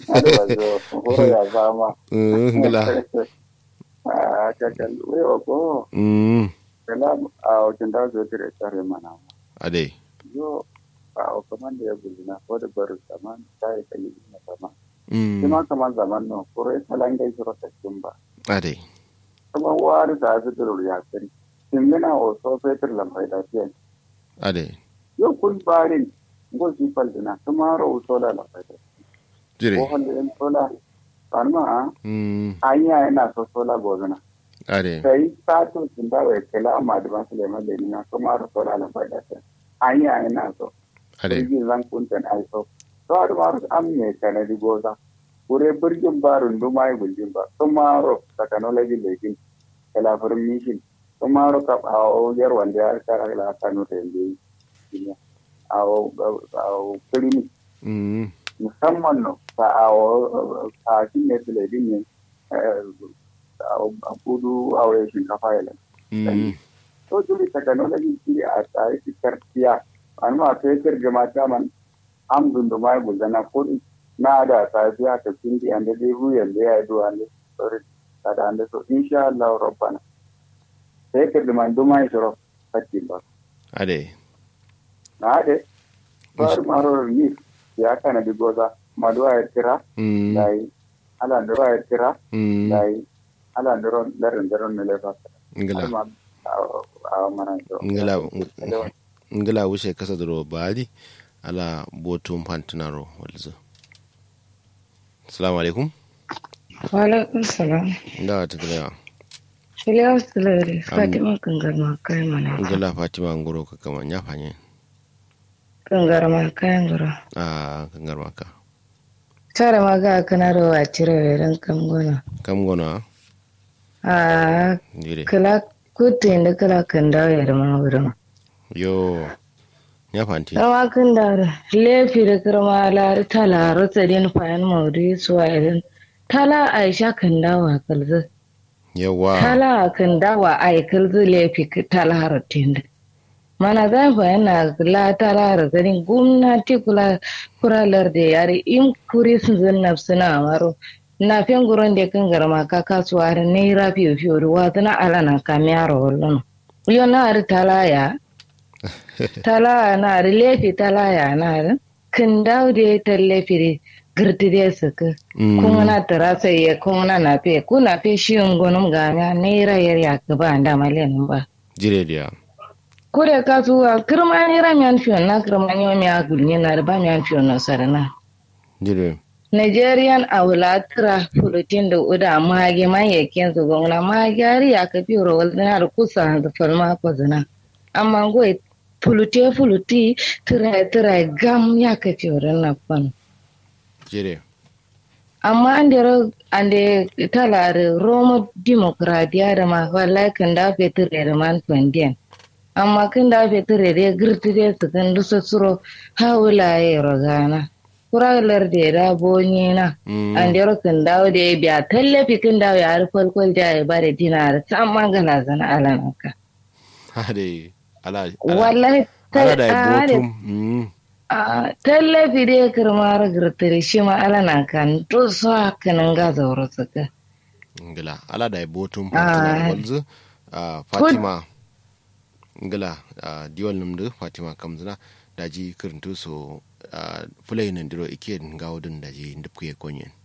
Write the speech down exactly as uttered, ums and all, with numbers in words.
ada wazo horo ya zama ngila a kakal wewa ko mm kala a wajen da zo dire tare mana ade yo a kaman da ya gudina ko da bar zaman sai kai na zaman mm kuma kaman zaman no kore talanga isoro takin ba ade kuma wari da su duru ya sani kin yana o so fetur lambai da fiye ade yo kun barin go ji faldina kuma ro sola lambai da jire ko hande en sola farma mm anya ina so sola gozana ade sai sato tunda wai kala amma da ban Suleiman da ina kuma ro sola lambai da anya ina so ade birgin zan kuntan aiso to har ma am ne kana di goza kure birgin barun dumai bulgin ba kuma ro technology lekin kala permission kuma ro ka awo yar wanda ya kara la kanu da yende ina awo awo krimi mm musamman no ta awo a cinne tele din ne awo kudu awo shinkafa yana mm to dole technology ki a tsari kartiya amma fetur jama'a man am dunduma gudana kudi na da safiya ta kindi ande dai huyan da ya do ande sorry kada ande so insha Allah rabbana fetur da man duma isoro fatin ba ade na ade bar maro ni ya kana di goza madwa ya tira mm dai ala ndoro ya tira mm dai ala ndoro darin darin ne lefa ngila a mana to ngila ngila wuce kasa dro bali ala botum pantinaro walzo assalamu alaikum wa alaikum salam da ta kira shirya sulare fatima kangarma kai mana ngila fatima ngoro ka kama nya fanye kangarma kai ngoro ah kangarma ka tare ma ga kana rawa cire ran kam gona kam gona a dire kala kutin da kala kan dawo ya ma wurin yo nya fanti rawa kan dawo lefi da karma la tala rota din fayan maudi suwa irin tala aisha kan dawo kalza yawa tala kan dawo ai kalza lefi tala haratin da mana za fa yana la tala haratin gwamnati kula kuralar da yare in kuri sun zanna suna maro na fen gurin da kan garma ka kasuwa ne rafi fiyo ruwa tana alana kamiyaro wallan yo na ar tala ya tala na ar lefi tala ya na ar kan dawo da tallafi girti da suka kuma na tara sai ya kuma na na fe kuna fe shi ngonum ga na ne rayar ya ka ba da malen ba jire dia kure kasuwa kirma ne ramyan fiyo na kirma ne mi agulni na ba mi fiyo na sarana jire Nigerian awulatra fulutin da uda mage man yakin su gona magari ya kafi rawal na da kusa da falma kwazina amma goyi fulute fuluti tira tira gam ya kafi wurin na fan jire amma an da an da talare roma demokradiya da ma wallahi kan da fetur da man fandiyan amma kan da fetur da girti da su kan dusa suro hawula ya rogana kuralar da ya bonye na an da kan dawo da ya biya tallafi kan dawo ya har kwalkwal da ya ba da dinar ta magana zana alanaka hade ala wallahi ala da botum tallafi da ya karmar girtari shi ma alanaka to so kanan ga zauro saka ngila ala da botum fatima walzu fatima ngila diwal numdu fatima kamzuna daji kirintu so fulai nan diro ike ngawo din daji ndipkuye konyen